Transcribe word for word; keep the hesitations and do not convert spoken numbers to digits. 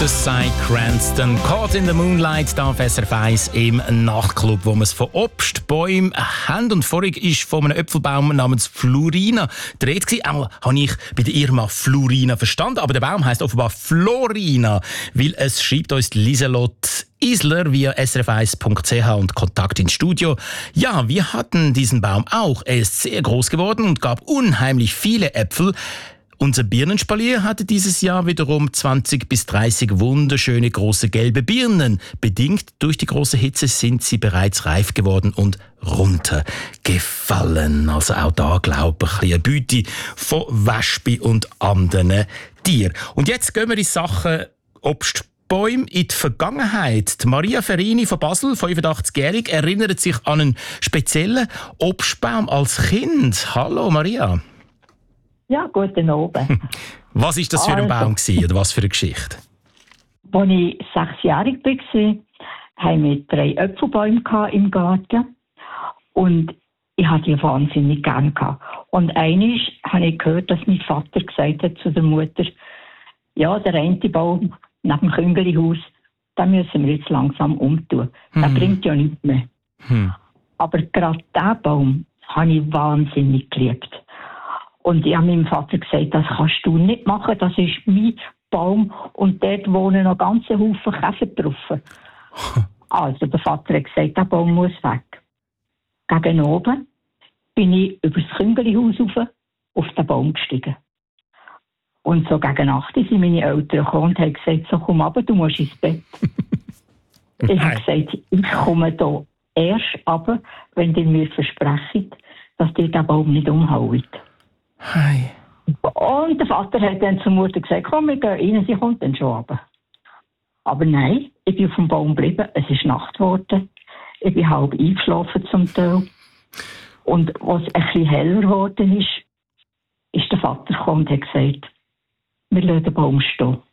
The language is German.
Das sei Cranston. Caught in the Moonlight, da auf S R F eins im Nachtclub, wo wir es von Obstbäumen haben. Und vorhin war von einem Äpfelbaum namens Florina die Rede gewesen. Einmal habe ich bei der Irma Florina verstanden, aber der Baum heisst offenbar Florina, weil es schreibt uns Lieselotte Isler via s r f eins punkt c h und Kontakt ins Studio. Ja, wir hatten diesen Baum auch. Er ist sehr groß geworden und gab unheimlich viele Äpfel. Unser Birnenspalier hatte dieses Jahr wiederum zwanzig bis dreißig wunderschöne große gelbe Birnen. Bedingt durch die große Hitze sind sie bereits reif geworden und runtergefallen. Also auch da, glaube ich, ein bisschen eine Beute von Wespen und anderen Tieren. Und jetzt gehen wir in Sachen Obstbäume in die Vergangenheit. Die Maria Ferini von Basel, fünfundachtzig-jährig, erinnert sich an einen speziellen Obstbaum als Kind. Hallo Maria. Ja, guten Abend. Was war das für ein Baum gewesen, oder was für eine Geschichte? Als ich sechsjährig war, hatten wir drei Äpfelbäume im Garten. Und ich hatte die wahnsinnig gerne. Und einmal habe ich gehört, dass mein Vater gesagt hat zu der Mutter, ja, der eine Baum neben dem Küngelihaus, den müssen wir jetzt langsam umtun. Der hm. bringt ja nichts mehr. Hm. Aber gerade diesen Baum habe ich wahnsinnig geliebt. Und ich habe meinem Vater gesagt, das kannst du nicht machen, das ist mein Baum und dort wohnen noch ganze Haufen Käfer drauf. Also der Vater hat gesagt, der Baum muss weg. Gegen oben bin ich über das Küngelihaus rauf auf den Baum gestiegen. Und so gegen Nacht sind meine Eltern gekommen und haben gesagt, so komm runter, du musst ins Bett. Ich habe gesagt, ich komme hier erst runter, wenn ihr mir versprecht, dass ihr den Baum nicht umhaut. Hi. Und der Vater hat dann zur Mutter gesagt, komm, wir gehen rein, sie kommt dann schon runter. Aber nein, ich bin auf dem Baum geblieben, es ist Nacht geworden, ich bin halb eingeschlafen zum Teil. Und als es ein bisschen heller geworden ist, ist der Vater gekommen und hat gesagt, wir lassen den Baum stehen.